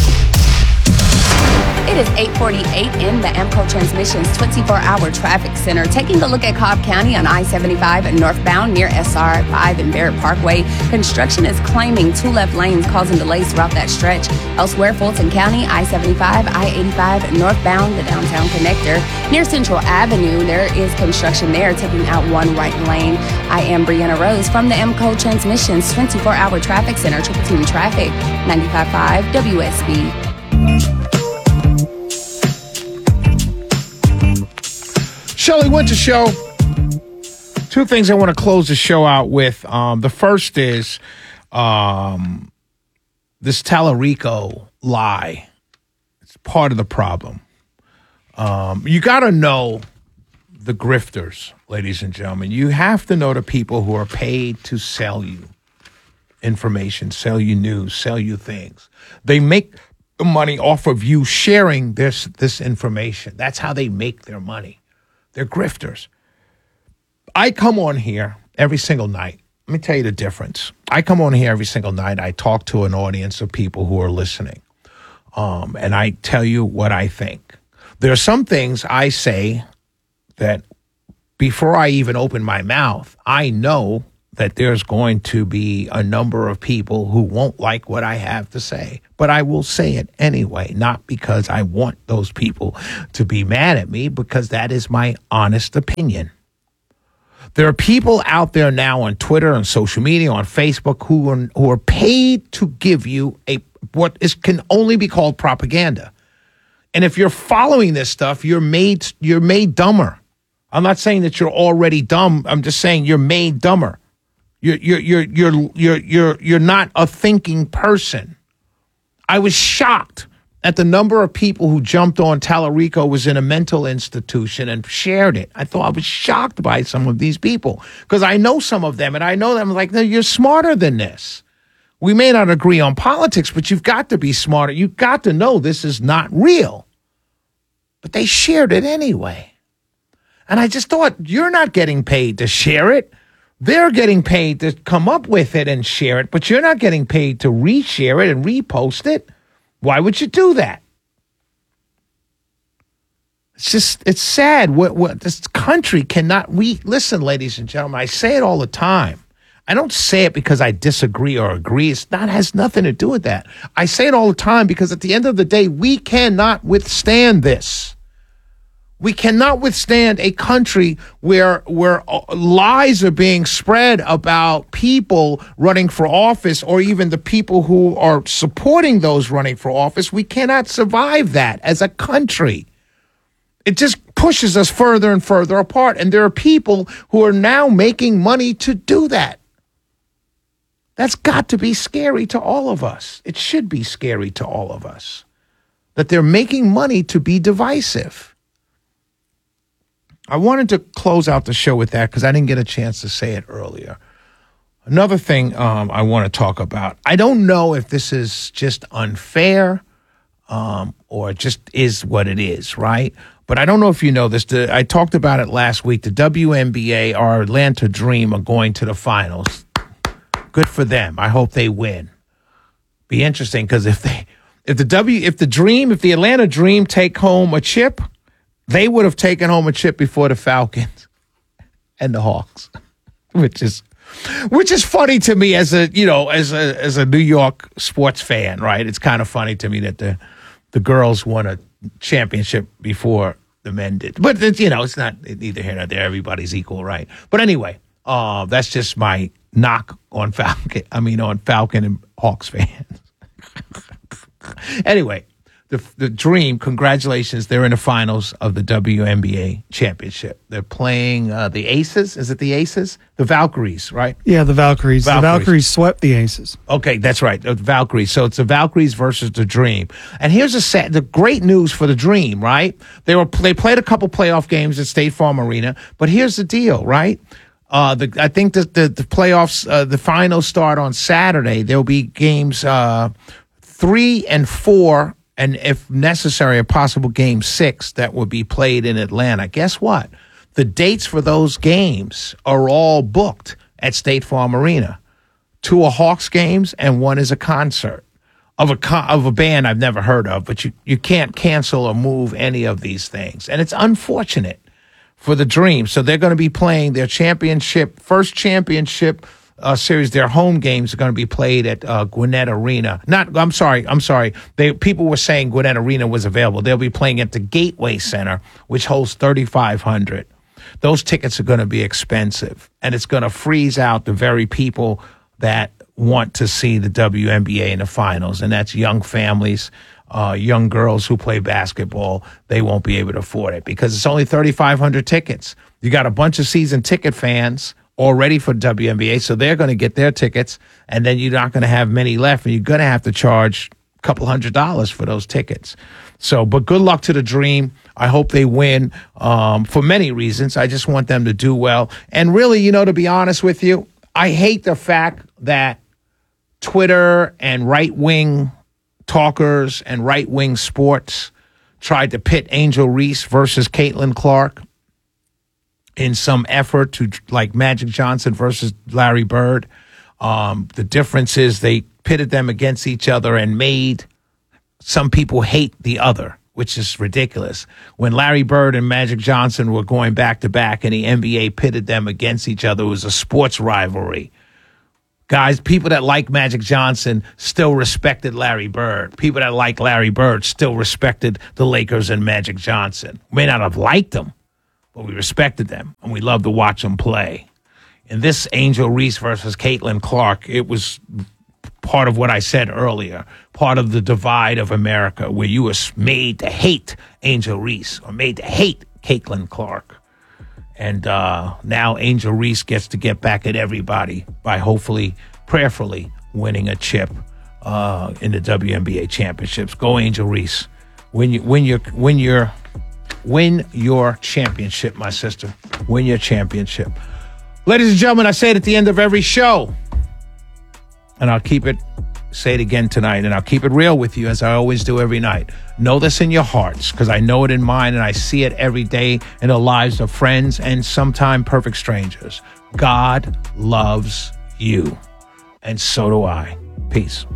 It is eight forty-eight in the AMCO Transmissions twenty-four hour Traffic Center. Taking a look at Cobb County on I seventy-five northbound near S R five and Barrett Parkway. Construction is claiming two left lanes, causing delays throughout that stretch. Elsewhere, Fulton County, I seventy-five, I eighty-five northbound, the downtown connector. Near Central Avenue, there is construction there, taking out one right lane. I am Brianna Rose from the AMCO Transmissions twenty-four hour Traffic Center, Triple Team Traffic, ninety-five point five W S B. Shelley Winter Show. Two things I want to close the show out with. Um, the first is um, this Tallarico lie, it's part of the problem. Um, you got to know the grifters, ladies and gentlemen. You have to know the people who are paid to sell you information, sell you news, sell you things. They make the money off of you sharing this this information. That's how they make their money. They're grifters. I come on here every single night. Let me tell you the difference. I come on here every single night. I talk to an audience of people who are listening, um, and I tell you what I think. There are some things I say that before I even open my mouth, I know that there's going to be a number of people who won't like what I have to say. But I will say it anyway, not because I want those people to be mad at me, because that is my honest opinion. There are people out there now on Twitter, on social media, on Facebook who are, who are paid to give you a what is can only be called propaganda. And if you're following this stuff, you're made you're made dumber. I'm not saying that you're already dumb. I'm just saying you're made dumber. You're you're you're you're you're you're you're not a thinking person. I was shocked at the number of people who jumped on Tallarico was in a mental institution and shared it. I thought I was shocked by some of these people because I know some of them and I know them like, no, you're smarter than this. We may not agree on politics, but you've got to be smarter. You've got to know this is not real. But they shared it anyway. And I just thought, you're not getting paid to share it. They're getting paid to come up with it and share it, but you're not getting paid to reshare it and repost it. Why would you do that? It's just, it's sad. What, what this country cannot, we, listen, ladies and gentlemen, I say it all the time. I don't say it because I disagree or agree. It's not, has nothing to do with that. I say it all the time because at the end of the day, we cannot withstand this. We cannot withstand a country where where lies are being spread about people running for office or even the people who are supporting those running for office. We cannot survive that as a country. It just pushes us further and further apart. And there are people who are now making money to do that. That's got to be scary to all of us. It should be scary to all of us that they're making money to be divisive. I wanted to close out the show with that because I didn't get a chance to say it earlier. Another thing um, I want to talk about. I don't know if this is just unfair um, or just is what it is, right? But I don't know if you know this. The, I talked about it last week. The W N B A, our Atlanta Dream, are going to the finals. Good for them. I hope they win. Be interesting because if they, if the W, if the Dream, if the Atlanta Dream take home a chip, they would have taken home a chip before the Falcons and the Hawks, which is, which is funny to me as a, you know, as a as a New York sports fan, right? It's kind of funny to me that the the girls won a championship before the men did, but it's, you know, it's not neither here nor there. Everybody's equal, right? But anyway, uh, that's just my knock on Falcon. I mean, on Falcon and Hawks fans. Anyway. The, the Dream, congratulations. They're in the finals of the W N B A championship. They're playing uh, the Aces. Is it the Aces? The Valkyries, right? Yeah, the Valkyries. Valkyries. The Valkyries swept the Aces. Okay, that's right. The Valkyries. So it's the Valkyries versus the Dream. And here's a set, the great news for the Dream, right? They were they played a couple playoff games at State Farm Arena, but here's the deal, right? Uh, the, I think that the, the playoffs, uh, the finals start on Saturday. There'll be games uh, three and four. And if necessary, a possible game six that would be played in Atlanta. Guess what? The dates for those games are all booked at State Farm Arena. Two are Hawks games and one is a concert of a co- of a band I've never heard of. But you, you can't cancel or move any of these things. And it's unfortunate for the Dream. So they're going to be playing their championship, first championship Uh, series. Their home games are going to be played at uh, Gwinnett Arena. Not, I'm sorry, I'm sorry. They people were saying Gwinnett Arena was available. They'll be playing at the Gateway Center, which holds thirty-five hundred. Those tickets are going to be expensive, and it's going to freeze out the very people that want to see the W N B A in the finals, and that's young families, uh, young girls who play basketball. They won't be able to afford it because it's only thirty-five hundred tickets. You got a bunch of season ticket fans already for W N B A, so they're going to get their tickets, and then you're not going to have many left, and you're going to have to charge a couple hundred dollars for those tickets. So, but good luck to the Dream. I hope they win um, for many reasons. I just want them to do well. And really, you know, to be honest with you, I hate the fact that Twitter and right-wing talkers and right-wing sports tried to pit Angel Reese versus Caitlin Clark in some effort to, like Magic Johnson versus Larry Bird. Um, the difference is they pitted them against each other and made some people hate the other, which is ridiculous. When Larry Bird and Magic Johnson were going back to back and the N B A pitted them against each other, it was a sports rivalry. Guys, people that like Magic Johnson still respected Larry Bird. People that like Larry Bird still respected the Lakers and Magic Johnson. May not have liked them, but we respected them, and we loved to watch them play. In this Angel Reese versus Caitlin Clark, it was part of what I said earlier, part of the divide of America, where you were made to hate Angel Reese or made to hate Caitlin Clark. And uh, now Angel Reese gets to get back at everybody by hopefully, prayerfully winning a chip uh, in the W N B A championships. Go Angel Reese. Win, you, win your... Win your Win your championship, my sister. Win your championship. Ladies and gentlemen, I say it at the end of every show. And I'll keep it, say it again tonight, and I'll keep it real with you as I always do every night. Know this in your hearts, because I know it in mine, and I see it every day in the lives of friends and sometimes perfect strangers. God loves you, and so do I. Peace.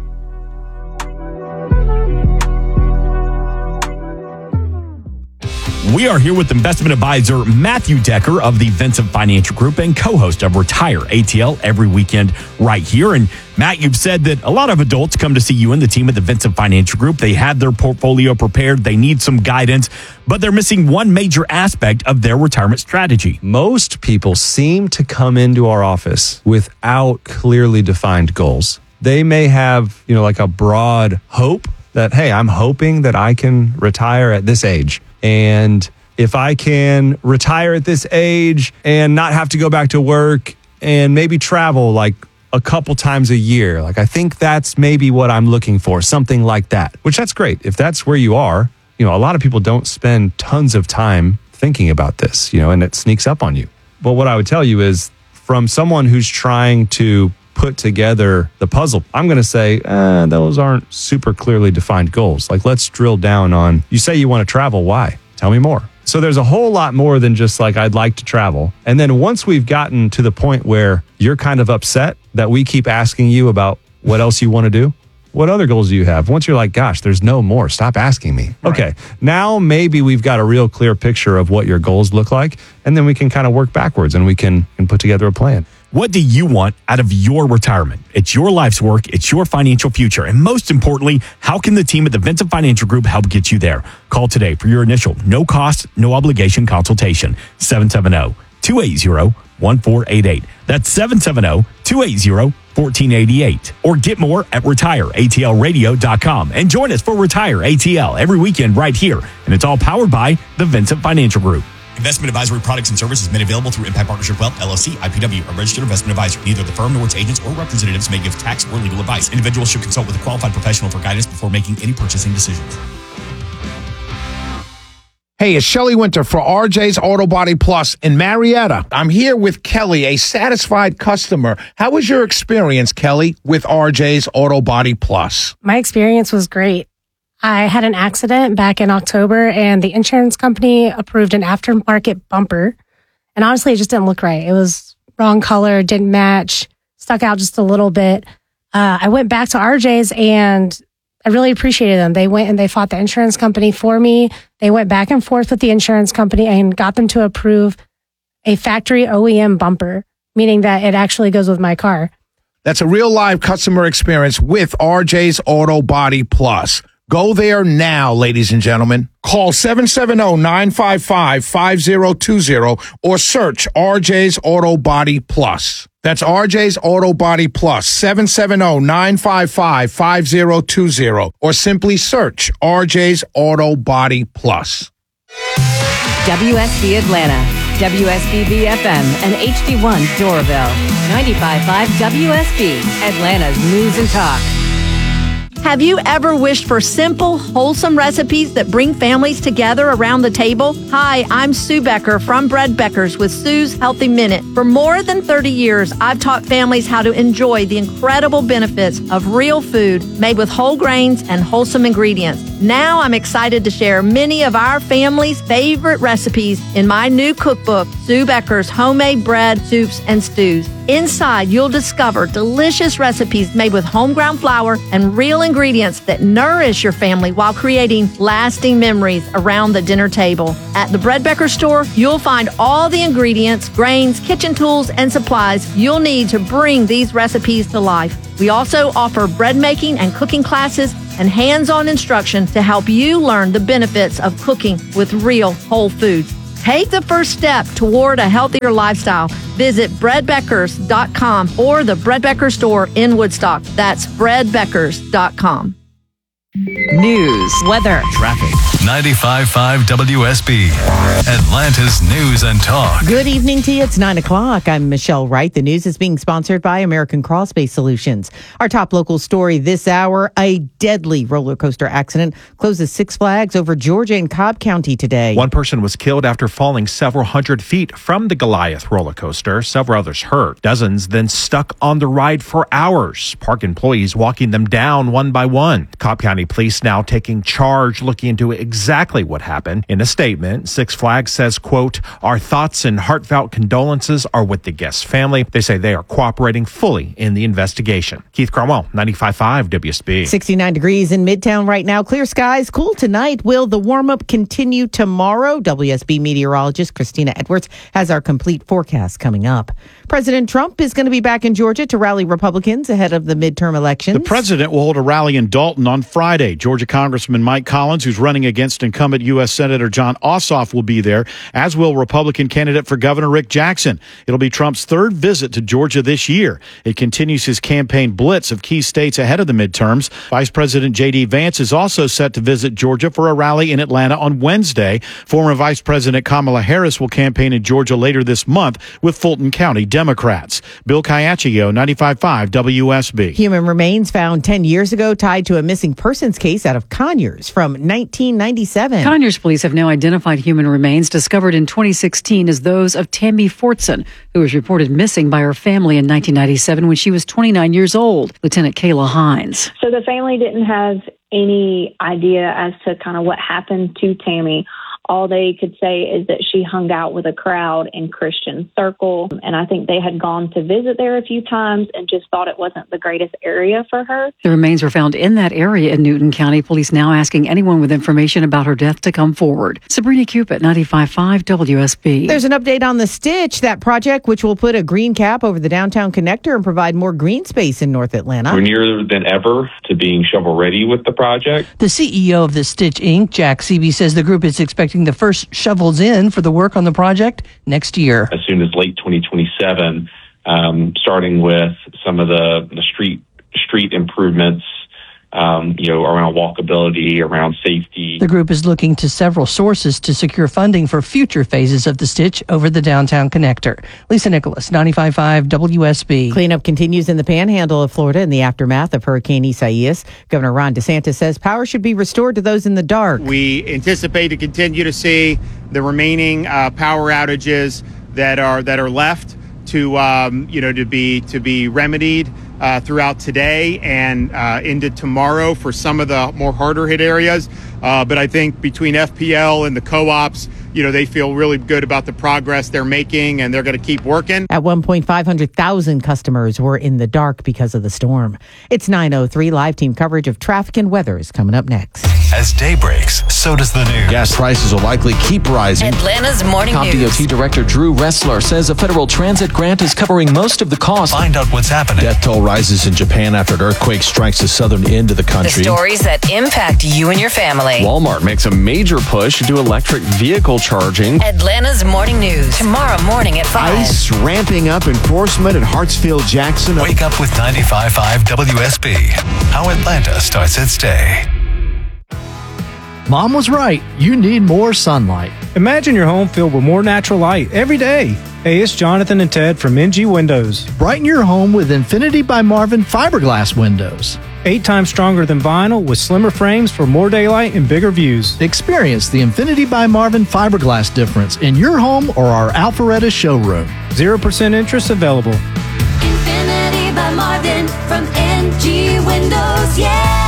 We are here with investment advisor Matthew Decker of the Vincent Financial Group and co-host of Retire A T L every weekend right here. And Matt, you've said that a lot of adults come to see you and the team at the Vincent Financial Group. They have their portfolio prepared. They need some guidance, but they're missing one major aspect of their retirement strategy. Most people seem to come into our office without clearly defined goals. They may have, you know, like a broad hope that, hey, I'm hoping that I can retire at this age. And if I can retire at this age and not have to go back to work and maybe travel like a couple times a year, like I think that's maybe what I'm looking for, something like that, which that's great. If that's where you are, you know, a lot of people don't spend tons of time thinking about this, you know, and it sneaks up on you. But what I would tell you is from someone who's trying to put together the puzzle, I'm going to say, eh, those aren't super clearly defined goals. Like, let's drill down on, you say you want to travel. Why? Tell me more. So there's a whole lot more than just like, I'd like to travel. And then once we've gotten to the point where you're kind of upset that we keep asking you about what else you want to do, what other goals do you have? Once you're like, gosh, there's no more, stop asking me. Right. Okay, now maybe we've got a real clear picture of what your goals look like, and then we can kind of work backwards and we can, can put together a plan. What do you want out of your retirement? It's your life's work. It's your financial future. And most importantly, how can the team at the Vincent Financial Group help get you there? Call today for your initial no cost, no obligation consultation. seven seven zero, two eight zero, one four eight eight. That's seven seven zero, two eight zero, one four eight eight. Or get more at retire A T L radio dot com. And join us for Retire A T L every weekend right here. And it's all powered by the Vincent Financial Group. Investment advisory products and services made available through Impact Partnership Wealth, L L C, I P W, a registered investment advisor. Neither the firm nor its agents or representatives may give tax or legal advice. Individuals should consult with a qualified professional for guidance before making any purchasing decisions. Hey, it's Shelley Winter for R J's Auto Body Plus in Marietta. I'm here with Kelly, a satisfied customer. How was your experience, Kelly, with R J's Auto Body Plus? My experience was great. I had an accident back in October, and the insurance company approved an aftermarket bumper. And honestly, it just didn't look right. It was wrong color, didn't match, stuck out just a little bit. Uh, I went back to R J's, and I really appreciated them. They went and they fought the insurance company for me. They went back and forth with the insurance company and got them to approve a factory O E M bumper, meaning that it actually goes with my car. That's a real live customer experience with R J's Auto Body Plus. Go there now, ladies and gentlemen. Call seven seven zero, nine five five, five zero two zero or search R J's Auto Body Plus. That's R J's Auto Body Plus, seven seven zero, nine five five, five zero two zero or simply search R J's Auto Body Plus. W S B Atlanta. W S B B F M and H D one Doraville. ninety-five point five W S B, Atlanta's News and Talk. Have you ever wished for simple, wholesome recipes that bring families together around the table? Hi, I'm Sue Becker from Bread Beckers with Sue's Healthy Minute. For more than thirty years, I've taught families how to enjoy the incredible benefits of real food made with whole grains and wholesome ingredients. Now I'm excited to share many of our family's favorite recipes in my new cookbook, Sue Becker's Homemade Bread, Soups, and Stews. Inside, you'll discover delicious recipes made with home-ground flour and real ingredients that nourish your family while creating lasting memories around the dinner table. At the Bread Becker store, you'll find all the ingredients, grains, kitchen tools, and supplies you'll need to bring these recipes to life. We also offer bread making and cooking classes and hands-on instruction to help you learn the benefits of cooking with real whole foods. Take the first step toward a healthier lifestyle. Visit bread beckers dot com or the Bread Becker store in Woodstock. That's bread beckers dot com. News, weather, traffic. ninety-five point five W S B, Atlanta's News and Talk. Good evening to you. It's nine o'clock. I'm Michelle Wright. The news is being sponsored by American Crawl Space Solutions. Our top local story this hour, a deadly roller coaster accident closes Six Flags over Georgia and Cobb County today. One person was killed after falling several hundred feet from the Goliath roller coaster. Several others hurt. Dozens then stuck on the ride for hours. Park employees walking them down one by one. Cobb County Police now taking charge, looking into exactly what happened. In a statement, Six Flags says, quote, "Our thoughts and heartfelt condolences are with the guest's family." They say they are cooperating fully in the investigation. Keith Cromwell, ninety-five point five W S B. sixty-nine degrees in Midtown right now. Clear skies, cool tonight. Will the warm-up continue tomorrow? W S B meteorologist Christina Edwards has our complete forecast coming up. President Trump is going to be back in Georgia to rally Republicans ahead of the midterm elections. The president will hold a rally in Dalton on Friday. Georgia Congressman Mike Collins, who's running against incumbent U S Senator John Ossoff, will be there, as will Republican candidate for Governor Rick Jackson. It'll be Trump's third visit to Georgia this year. It continues his campaign blitz of key states ahead of the midterms. Vice President J D. Vance is also set to visit Georgia for a rally in Atlanta on Wednesday. Former Vice President Kamala Harris will campaign in Georgia later this month with Fulton County Democrats. Bill Caiaccio, ninety-five point five W S B. Human remains found ten years ago tied to a missing persons case out of Conyers from nineteen ninety-seven. Conyers police have now identified human remains discovered in twenty sixteen as those of Tammy Fortson, who was reported missing by her family in nineteen ninety-seven when she was twenty-nine years old. Lieutenant Kayla Hines. So the family didn't have any idea as to kind of what happened to Tammy. All they could say is that she hung out with a crowd in Christian Circle. And I think they had gone to visit there a few times and just thought it wasn't the greatest area for her. The remains were found in that area in Newton County. Police now asking anyone with information about her death to come forward. Sabrina Cupid, ninety-five point five W S B. There's an update on the Stitch, that project which will put a green cap over the downtown connector and provide more green space in North Atlanta. We're nearer than ever to being shovel ready with the project. The C E O of the Stitch Incorporated, Jack Seeby, says the group is expecting the first shovels in for the work on the project next year. As soon as late twenty twenty-seven, um, starting with some of the, the street street improvements, um, you know, around walkability, around safety. The group is looking to several sources to secure funding for future phases of the Stitch over the downtown connector. Lisa Nicholas, ninety-five point five W S B. Cleanup continues in the panhandle of Florida in the aftermath of Hurricane Isaias. Governor Ron DeSantis says power should be restored to those in the dark. We anticipate to continue to see the remaining uh, power outages that are that are left to um, you know to be to be remedied uh, throughout today and uh, into tomorrow for some of the more harder hit areas. Uh, but I think between F P L and the co-ops, you know, they feel really good about the progress they're making, and they're going to keep working. At one point, five hundred thousand customers were in the dark because of the storm. It's nine oh three. Live team coverage of traffic and weather is coming up next. As day breaks, so does the news. Gas prices will likely keep rising. Atlanta's Morning Comp News. D O T Director Drew Ressler says a federal transit grant is covering most of the cost. Find out what's happening. Death toll rises in Japan after an earthquake strikes the southern end of the country. The stories that impact you and your family. Walmart makes a major push into electric vehicle charging. Atlanta's Morning News. Tomorrow morning at five. ICE ramping up enforcement at Hartsfield-Jackson. Wake up with ninety-five point five W S B. How Atlanta starts its day. Mom was right. You need more sunlight. Imagine your home filled with more natural light every day. Hey, it's Jonathan and Ted from M G Windows. Brighten your home with Infinity by Marvin fiberglass windows. Eight times stronger than vinyl with slimmer frames for more daylight and bigger views. Experience the Infinity by Marvin fiberglass difference in your home or our Alpharetta showroom. zero percent interest available. Infinity by Marvin from M G Windows, yeah!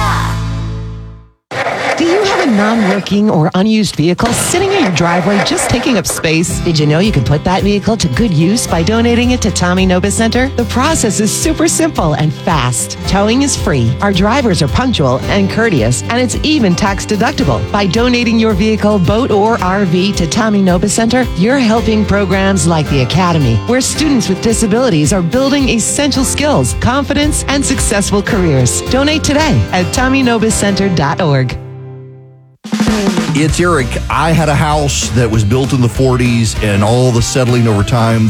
Do you have a non-working or unused vehicle sitting in your driveway just taking up space? Did you know you can put that vehicle to good use by donating it to Tommy Nobis Center? The process is super simple and fast. Towing is free, our drivers are punctual and courteous, and it's even tax deductible. By donating your vehicle, boat, or R V to Tommy Nobis Center, you're helping programs like the Academy, where students with disabilities are building essential skills, confidence, and successful careers. Donate today at tommy nobis center dot org. It's Eric. I had a house that was built in the forties, and all the settling over time